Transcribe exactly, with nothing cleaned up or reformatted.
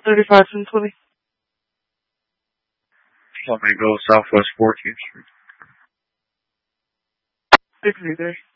thirty-five and twenty. Let me go Southwest fourteenth Street. sixty-three.